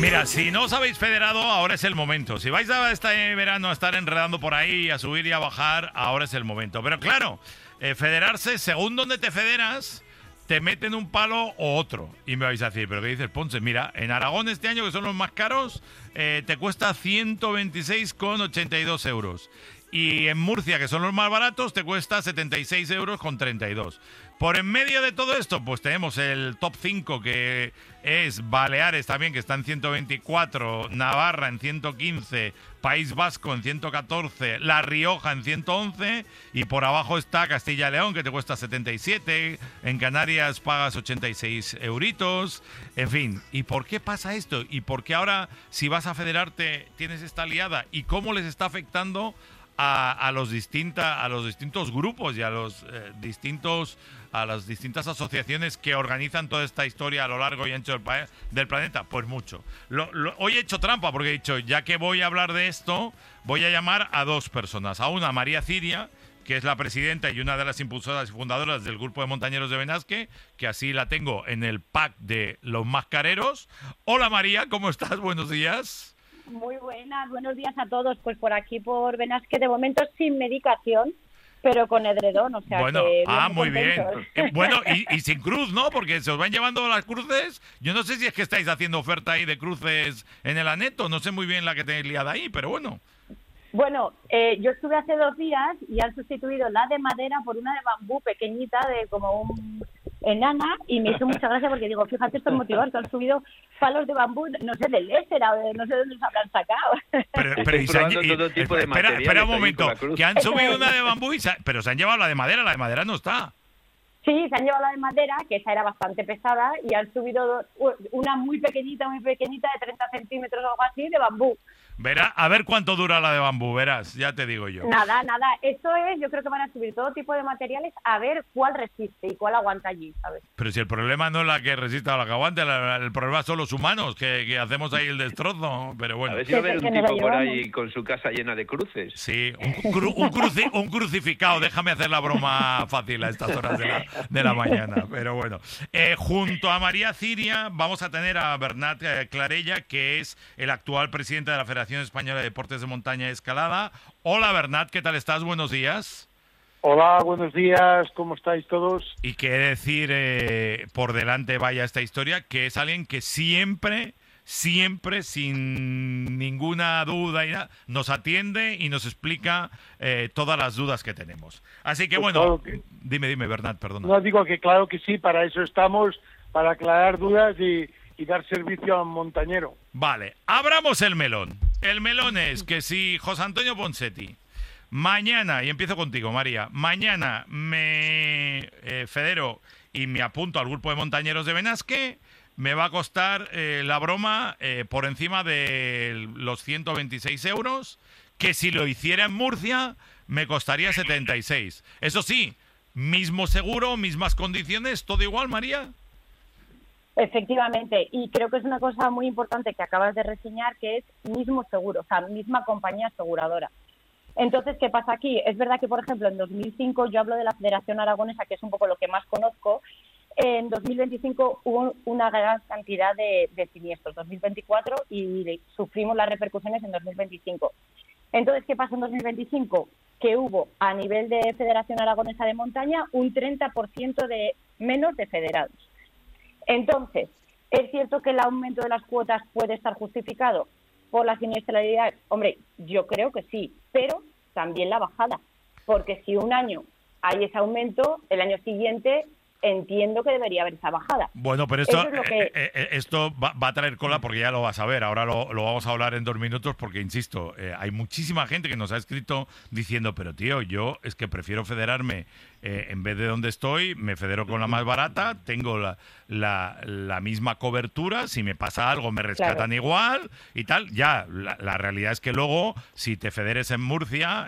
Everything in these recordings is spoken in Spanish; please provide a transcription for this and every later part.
Mira, si no os habéis federado, ahora es el momento. Si vais a este verano a estar enredando por ahí, a subir y a bajar, ahora es el momento. Pero claro, federarse, según donde te federas, te meten un palo o otro. Y me vais a decir, ¿pero qué dices, Ponce? Mira, en Aragón este año, que son los más caros, te cuesta 126,82 euros. Y en Murcia, que son los más baratos, te cuesta 76,32 euros. Por en medio de todo esto, pues tenemos el top 5, que es Baleares también, que está en 124, Navarra en 115, País Vasco en 114, La Rioja en 111, y por abajo está Castilla y León, que te cuesta 77, en Canarias pagas 86 euritos, en fin. ¿Y por qué pasa esto? ¿Y por qué ahora, si vas a federarte, tienes esta liada? ¿Y cómo les está afectando a los distintos grupos y a las distintas asociaciones que organizan toda esta historia a lo largo y ancho del planeta? Pues mucho. Hoy he hecho trampa porque he dicho, ya que voy a hablar de esto, voy a llamar a dos personas. A una, María Ciria, que es la presidenta y una de las impulsoras y fundadoras del grupo de montañeros de Benasque, que así la tengo en el pack de los mascareros. Hola María, ¿cómo estás? Buenos días. Muy buenas, buenos días a todos. Pues por aquí, por Benasque, de momento sin medicación, pero con edredón, o sea bueno, que... muy bien. Bueno, y sin cruz, ¿no? Porque se os van llevando las cruces. Yo no sé si es que estáis haciendo oferta ahí de cruces en el Aneto, no sé muy bien la que tenéis liada ahí, pero bueno. Bueno, yo estuve hace 2 días y han sustituido la de madera por una de bambú pequeñita, de como un enana, y me hizo mucha gracia porque digo, fíjate estos motivadores que han subido palos de bambú, no sé, de Lésera, no sé de dónde los habrán sacado. Espera un momento, que han subido una de bambú, pero se han llevado la de madera no está. Sí, se han llevado la de madera, que esa era bastante pesada, y han subido una muy pequeñita, de 30 centímetros o algo así, de bambú. Verá, a ver cuánto dura la de bambú, verás, ya te digo yo. Nada, eso es, yo creo que van a subir todo tipo de materiales a ver cuál resiste y cuál aguanta allí, ¿sabes? Pero si el problema no es la que resista o la que aguante, el problema son los humanos, que hacemos ahí el destrozo, pero bueno. A ver si va a haber un tipo por ahí con su casa llena de cruces. Sí, un crucificado, déjame hacer la broma fácil a estas horas de la mañana, pero bueno. Junto a María Ciria vamos a tener a Bernat Clarella, que es el actual presidente de la Federación Española de Deportes de Montaña y Escalada. Hola Bernat, ¿qué tal estás? Buenos días. Hola, buenos días, ¿cómo estáis todos? Y qué decir, por delante vaya esta historia, que es alguien que siempre, sin ninguna duda, nos atiende y nos explica todas las dudas que tenemos. Así que pues bueno, claro dime, Bernat, perdona. No, digo que claro que sí, para eso estamos, para aclarar dudas y dar servicio al montañero. Vale, abramos el melón. El melón es que si José Antonio Ponseti mañana, y empiezo contigo, María, mañana me federo y me apunto al grupo de montañeros de Benasque, me va a costar la broma por encima de los 126 euros, que si lo hiciera en Murcia me costaría 76. Eso sí, mismo seguro, mismas condiciones, todo igual, María. Efectivamente, y creo que es una cosa muy importante que acabas de reseñar, que es mismo seguro, o sea, misma compañía aseguradora. Entonces, ¿qué pasa aquí? Es verdad que, por ejemplo, en 2005, yo hablo de la Federación Aragonesa, que es un poco lo que más conozco, en 2025 hubo una gran cantidad de siniestros, 2024, y sufrimos las repercusiones en 2025. Entonces, ¿qué pasó en 2025? Que hubo, a nivel de Federación Aragonesa de Montaña, un 30% de menos de federados. Entonces, ¿es cierto que el aumento de las cuotas puede estar justificado por la siniestralidad? Hombre, yo creo que sí, pero también la bajada, porque si un año hay ese aumento, el año siguiente entiendo que debería haber esa bajada. Bueno, pero esto va a traer cola porque ya lo vas a ver. Ahora lo vamos a hablar en 2 minutos porque, insisto, hay muchísima gente que nos ha escrito diciendo, pero tío, yo es que prefiero federarme en vez de donde estoy, me federo con la más barata, tengo la misma cobertura, si me pasa algo me rescatan igual y tal. Ya, la realidad es que luego, si te federes en Murcia,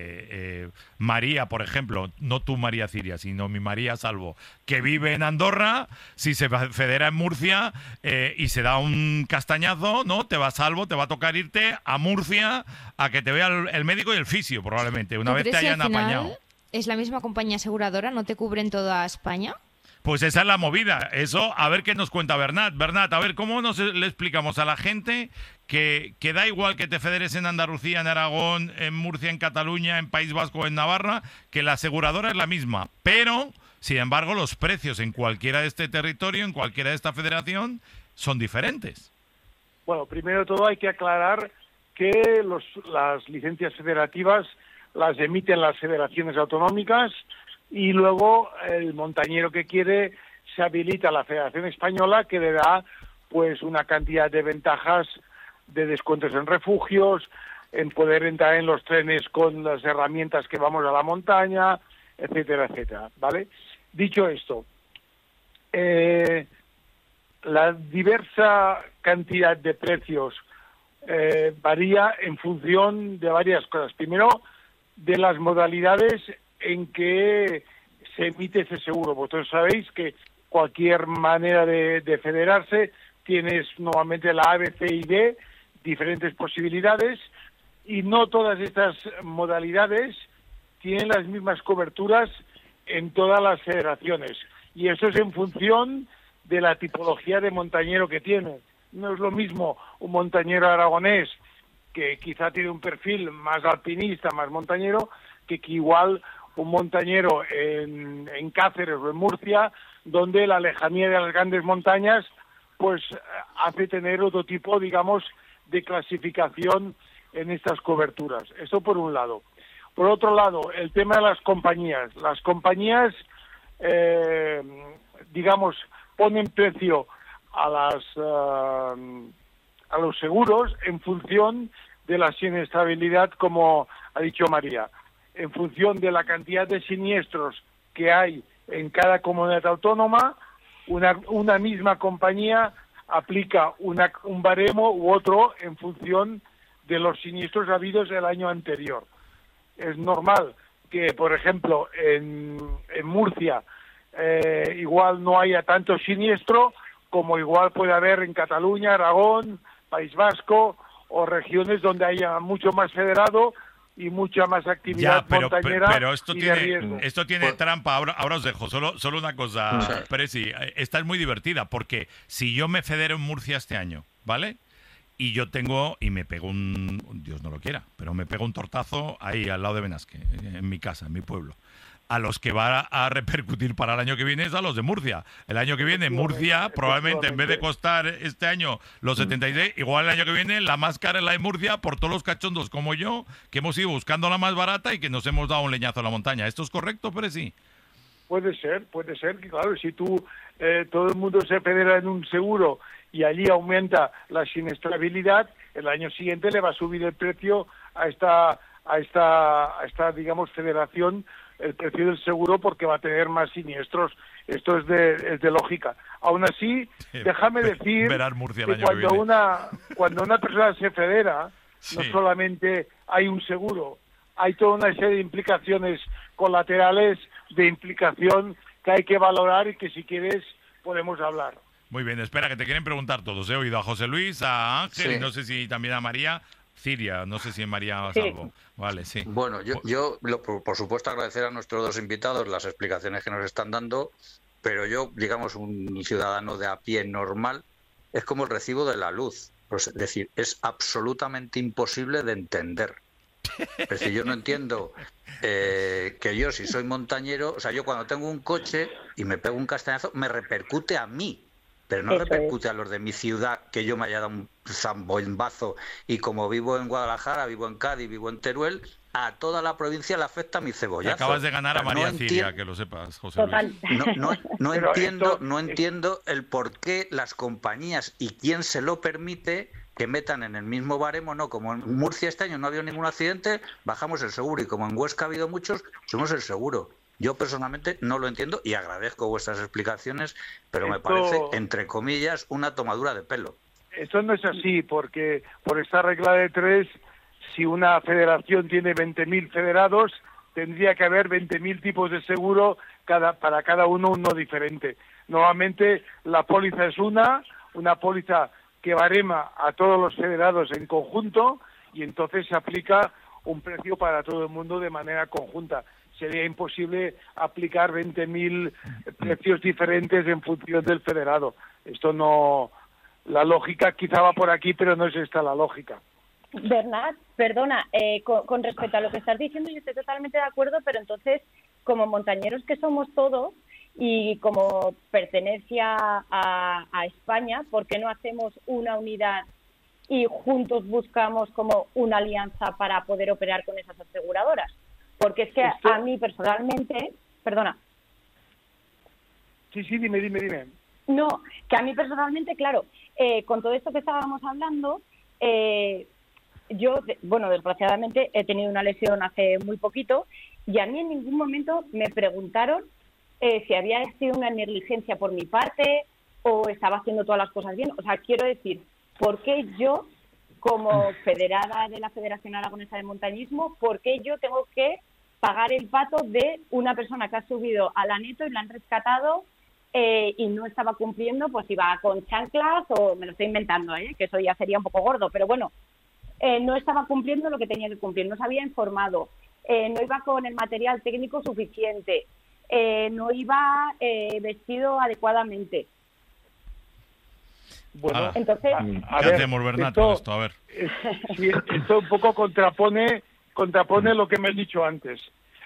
María, por ejemplo, no tú María Ciria, sino mi María Salvo, que vive en Andorra, si se federa en Murcia y se da un castañazo, ¿no? Te va Salvo, te va a tocar irte a Murcia a que te vea el médico y el fisio, probablemente, una vez te hayan apañado. ¿Es la misma compañía aseguradora? ¿No te cubren toda España? Pues esa es la movida. Eso, a ver qué nos cuenta Bernat. Bernat, a ver, ¿cómo le explicamos a la gente que da igual que te federes en Andalucía, en Aragón, en Murcia, en Cataluña, en País Vasco o en Navarra, que la aseguradora es la misma, pero, sin embargo, los precios en cualquiera de este territorio, en cualquiera de esta federación, son diferentes? Bueno, primero de todo hay que aclarar que las licencias federativas las emiten las federaciones autonómicas y luego el montañero que quiere se habilita a la Federación Española, que le da pues una cantidad de ventajas de descuentos en refugios, en poder entrar en los trenes con las herramientas que vamos a la montaña, etcétera, etcétera, ¿vale? Dicho esto, la diversa cantidad de precios varía en función de varias cosas. Primero, de las modalidades en que se emite ese seguro. Vosotros sabéis que cualquier manera de federarse tienes nuevamente la A, B, C y D, diferentes posibilidades, y no todas estas modalidades tienen las mismas coberturas en todas las federaciones. Y eso es en función de la tipología de montañero que tiene. No es lo mismo un montañero aragonés que quizá tiene un perfil más alpinista, más montañero, que igual un montañero en Cáceres o en Murcia, donde la lejanía de las grandes montañas pues hace tener otro tipo, digamos, de clasificación en estas coberturas. Esto por un lado. Por otro lado, el tema de las compañías. Las compañías, digamos, ponen precio a los seguros en función de la siniestrabilidad, como ha dicho María, en función de la cantidad de siniestros que hay en cada comunidad autónoma. Una misma compañía aplica un baremo u otro en función de los siniestros habidos el año anterior. Es normal que, por ejemplo, en Murcia igual no haya tanto siniestro como igual puede haber en Cataluña, Aragón, País Vasco o regiones donde haya mucho más federado y mucha más actividad montañera. Pero esto tiene trampa. Ahora os dejo. Solo una cosa, Presi. Esta es muy divertida porque si yo me federo en Murcia este año, ¿vale? Y me pego Dios no lo quiera, pero me pego un tortazo ahí al lado de Benasque, en mi casa, en mi pueblo. A los que va a repercutir para el año que viene es a los de Murcia. El año que viene Murcia probablemente en vez de costar este año los 76, igual el año que viene la más cara es la de Murcia por todos los cachondos como yo que hemos ido buscando la más barata y que nos hemos dado un leñazo a la montaña. ¿Esto es correcto, Presi? Puede ser, que claro, si todo el mundo se federa en un seguro y allí aumenta la siniestrabilidad, el año siguiente le va a subir el precio a esta digamos, federación, el precio del seguro, porque va a tener más siniestros. Esto es de lógica. Aún así, déjame decir que cuando una persona se federa, no solamente hay un seguro, hay toda una serie de implicaciones colaterales de implicación que hay que valorar y que si quieres podemos hablar. Muy bien, espera, que te quieren preguntar todos. He oído a José Luis, a Ángel, y no sé si también a María. Ciria, no sé si en María Salvo. Vale, sí. Bueno, yo por supuesto agradecer a nuestros dos invitados las explicaciones que nos están dando, pero yo, digamos, un ciudadano de a pie normal, es como el recibo de la luz. Pues, es decir, es absolutamente imposible de entender. Es decir, yo no entiendo que yo, si soy montañero, o sea, yo cuando tengo un coche y me pego un castañazo, me repercute a mí. Pero no repercute a los de mi ciudad, que yo me haya dado un zambombazo, y como vivo en Guadalajara, vivo en Cádiz, vivo en Teruel, a toda la provincia le afecta mi cebollazo. Acabas de ganar a María Ciria, que lo sepas, José Luis. No entiendo el por qué las compañías y quién se lo permite que metan en el mismo baremo, no, como en Murcia este año no ha habido ningún accidente, bajamos el seguro, y como en Huesca ha habido muchos, subimos el seguro. Yo personalmente no lo entiendo y agradezco vuestras explicaciones, pero me parece, entre comillas, una tomadura de pelo. Esto no es así, porque por esta regla de 3, si una federación tiene 20.000 federados, tendría que haber 20.000 tipos de seguro, para cada uno diferente. Normalmente la póliza es una póliza que barema a todos los federados en conjunto, y entonces se aplica un precio para todo el mundo de manera conjunta. sería imposible aplicar 20.000 precios diferentes en función del federado. Esto no... La lógica quizá va por aquí, pero no es esta la lógica. Bernat, perdona, con respecto a lo que estás diciendo, yo estoy totalmente de acuerdo, pero entonces, como montañeros que somos todos y como pertenencia a España, ¿por qué no hacemos una unidad y juntos buscamos como una alianza para poder operar con esas aseguradoras? Porque es que a mí personalmente... Perdona. Sí, dime. No, que a mí personalmente, claro, con todo esto que estábamos hablando... yo, desgraciadamente he tenido una lesión hace muy poquito y a mí en ningún momento me preguntaron si había sido una negligencia por mi parte o estaba haciendo todas las cosas bien. O sea, quiero decir, ¿por qué yo, como federada de la Federación Aragonesa de Montañismo, por qué yo tengo que pagar el pato de una persona que ha subido a la Neto y la han rescatado y no estaba cumpliendo, pues iba con chanclas o me lo estoy inventando, que eso ya sería un poco gordo, pero bueno, no estaba cumpliendo lo que tenía que cumplir, no se había informado, no iba con el material técnico suficiente, no iba vestido adecuadamente. Bueno, entonces, ¿qué hacemos, Bernat, con esto? A ver. Esto un poco contrapone lo que me he dicho antes.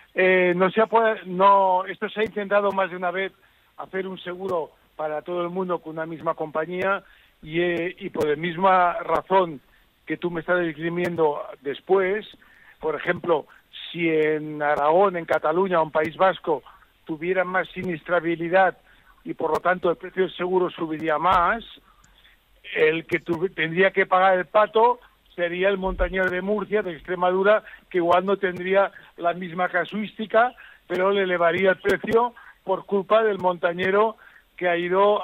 Esto se ha intentado más de una vez hacer un seguro para todo el mundo con una misma compañía y por la misma razón que tú me estás describiendo después, por ejemplo, si en Aragón, en Cataluña o en País Vasco tuvieran más siniestrabilidad y por lo tanto el precio del seguro subiría más, el que tendría que pagar el pato sería el montañero de Murcia, de Extremadura, que igual no tendría la misma casuística, pero le elevaría el precio por culpa del montañero que ha ido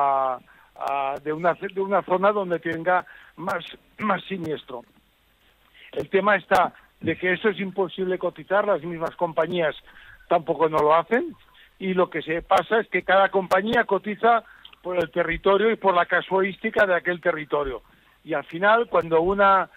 de una zona donde tenga más siniestro. El tema está de que eso es imposible cotizar, las mismas compañías tampoco no lo hacen, y lo que se pasa es que cada compañía cotiza por el territorio y por la casuística de aquel territorio. Y al final, cuando una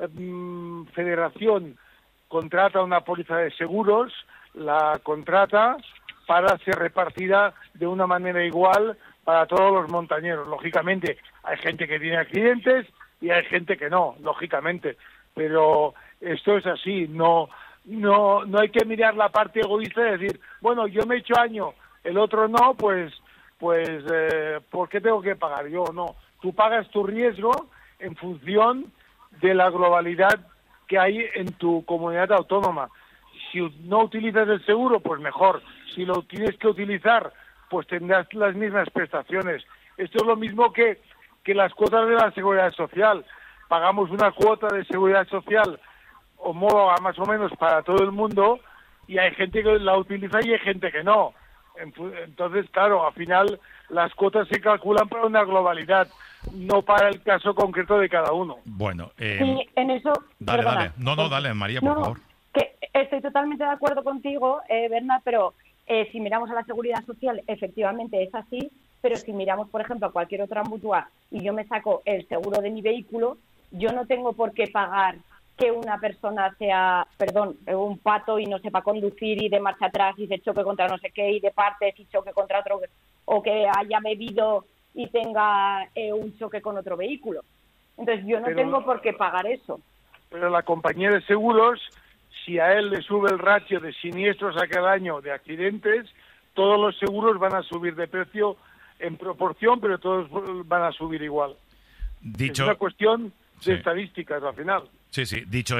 federación contrata una póliza de seguros, la contrata para ser repartida de una manera igual para todos los montañeros. Lógicamente, hay gente que tiene accidentes y hay gente que no, lógicamente. Pero esto es así, no hay que mirar la parte egoísta y decir, bueno, yo me he hecho año, el otro no, pues ¿por qué tengo que pagar yo? No, tú pagas tu riesgo en función de la globalidad que hay en tu comunidad autónoma. Si no utilizas el seguro, pues mejor. Si lo tienes que utilizar, pues tendrás las mismas prestaciones. Esto es lo mismo que las cuotas de la Seguridad Social. Pagamos una cuota de Seguridad Social homóloga más o menos para todo el mundo y hay gente que la utiliza y hay gente que no. Entonces, claro, al final las cuotas se calculan para una globalidad, no para el caso concreto de cada uno. Bueno, sí, en eso... Dale. No, dale, María, por favor. Que estoy totalmente de acuerdo contigo, Bernat, pero si miramos a la Seguridad Social, efectivamente es así, pero si miramos, por ejemplo, a cualquier otra mutua y yo me saco el seguro de mi vehículo, yo no tengo por qué pagar que una persona sea, un pato y no sepa conducir y de marcha atrás y se choque contra no sé qué y de partes y choque contra otro, o que haya bebido y tenga un choque con otro vehículo. Entonces yo no tengo por qué pagar eso. Pero la compañía de seguros, si a él le sube el ratio de siniestros a cada año de accidentes, todos los seguros van a subir de precio en proporción, pero todos van a subir igual. Es una cuestión de estadísticas al final. Sí. Dicho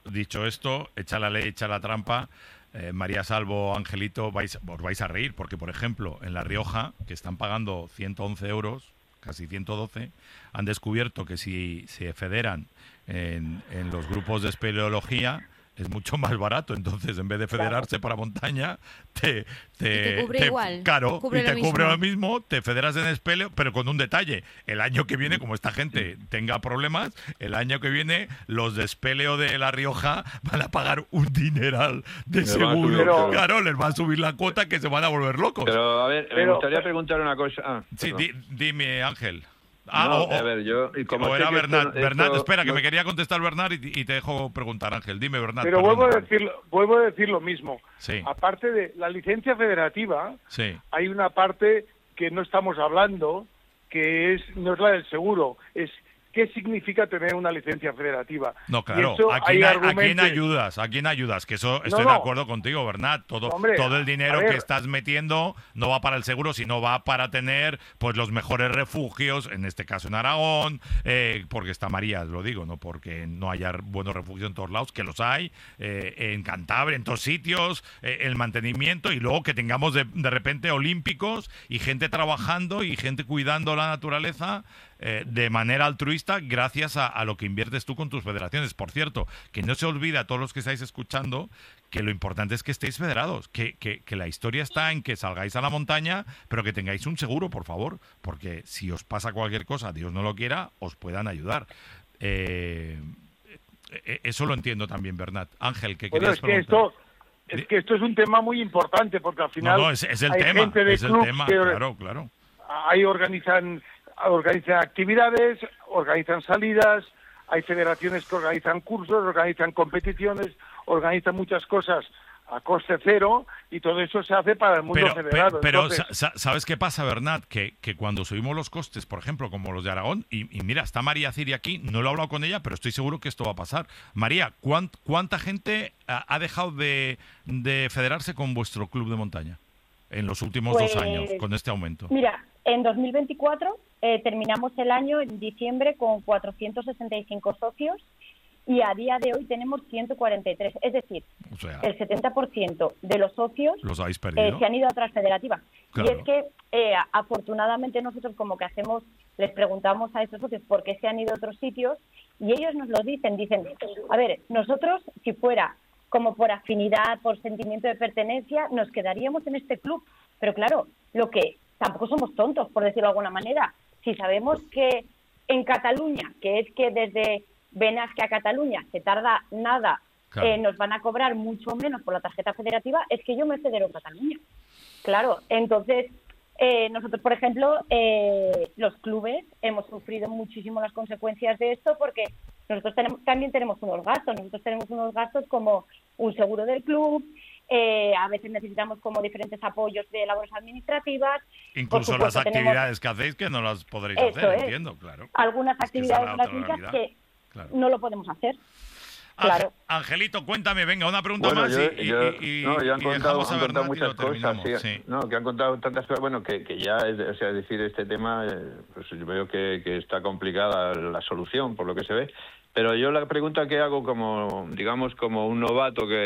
esto, echa la ley, echa la trampa. María Salvo, Angelito, os vais a reír, porque, por ejemplo, en La Rioja, que están pagando 111 euros, casi 112, han descubierto que si se federan en los grupos de espeleología, es mucho más barato. Entonces, en vez de federarse para montaña, te cubre igual. Claro, cubre y te cubre lo mismo, te federas en espeleo, pero con un detalle. El año que viene, como esta gente tenga problemas, el año que viene los de espeleo de La Rioja van a pagar un dineral de seguro. Claro, les va a subir la cuota que se van a volver locos. Pero, a ver, me gustaría preguntar una cosa. Sí, dime, Ángel. A ver, yo... Como era Bernat, espera, que me quería contestar Bernat y te dejo preguntar, Ángel. Dime, Bernat. Pero vuelvo a decir lo mismo. Sí. Aparte de la licencia federativa, sí, hay una parte que no estamos hablando, que no es la del seguro, es qué significa tener una licencia federativa. No, claro, ¿a quién ayudas? ¿A quién ayudas? Que eso estoy de acuerdo contigo, Bernat. Todo el dinero que estás metiendo no va para el seguro, sino va para tener pues los mejores refugios, en este caso en Aragón, porque está María, lo digo, no porque no haya buenos refugios en todos lados, que los hay, en Cantabria, en todos sitios, el mantenimiento, y luego que tengamos de repente olímpicos y gente trabajando y gente cuidando la naturaleza de manera altruista gracias a lo que inviertes tú con tus federaciones. Por cierto, que no se olvide a todos los que estáis escuchando que lo importante es que estéis federados, que la historia está en que salgáis a la montaña, pero que tengáis un seguro, por favor, porque si os pasa cualquier cosa, Dios no lo quiera, os puedan ayudar. Eso lo entiendo también, Bernat. Ángel, ¿qué querías preguntar? Es que esto es un tema muy importante, porque al final es el tema, gente de clubs que claro. Ahí organizan actividades, organizan salidas, hay federaciones que organizan cursos, organizan competiciones, organizan muchas cosas a coste cero, y todo eso se hace para el mundo federado. Pero ¿sabes qué pasa, Bernat? Que cuando subimos los costes, por ejemplo, como los de Aragón, y mira, está María Ciri aquí, no lo he hablado con ella, pero estoy seguro que esto va a pasar. María, ¿cuánta gente ha dejado de federarse con vuestro club de montaña en los últimos 2 años, con este aumento? Mira, en 2024 terminamos el año en diciembre con 465 socios y a día de hoy tenemos 143. Es decir, el 70% de los socios los habéis perdido. Se han ido a otras federativas. Claro. Y es que afortunadamente nosotros como que hacemos, les preguntamos a estos socios por qué se han ido a otros sitios y ellos nos lo dicen, a ver, nosotros si fuera como por afinidad, por sentimiento de pertenencia, nos quedaríamos en este club. Pero claro, tampoco somos tontos, por decirlo de alguna manera. Si sabemos que en Cataluña, que es que desde Benasque a Cataluña se tarda nada, claro, nos van a cobrar mucho menos por la tarjeta federativa, es que yo me federo en Cataluña. Claro, entonces nosotros, por ejemplo, los clubes hemos sufrido muchísimo las consecuencias de esto porque nosotros también tenemos unos gastos. Nosotros tenemos unos gastos como un seguro del club, a veces necesitamos como diferentes apoyos de labores administrativas. Incluso las actividades que hacéis que no las podréis hacer, entiendo, claro. Algunas actividades gratuitas que no lo podemos hacer. Claro. Angelito, cuéntame, venga, una pregunta más y han contado muchas cosas, sí. No, que han contado tantas cosas, bueno, que ya, es decir, este tema, pues yo veo que está complicada la solución, por lo que se ve, pero yo la pregunta que hago como un novato que,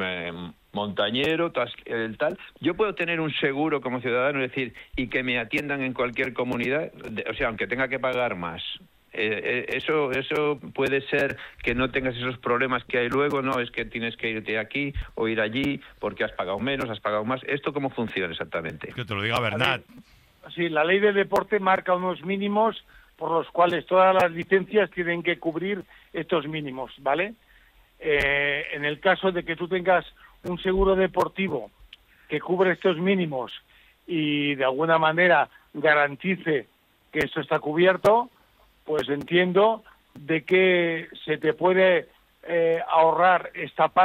montañero, tal, yo puedo tener un seguro como ciudadano, es decir, y que me atiendan en cualquier comunidad, aunque tenga que pagar más. Eso puede ser que no tengas esos problemas que hay luego, no es que tienes que irte aquí o ir allí porque has pagado menos, has pagado más. ¿Esto cómo funciona exactamente? Que te lo diga Bernat. Sí, la ley de deporte marca unos mínimos por los cuales todas las licencias tienen que cubrir estos mínimos, ¿vale? En el caso de que tú tengas un seguro deportivo que cubre estos mínimos y de alguna manera garantice que esto está cubierto, pues entiendo de que se te puede ahorrar esta parte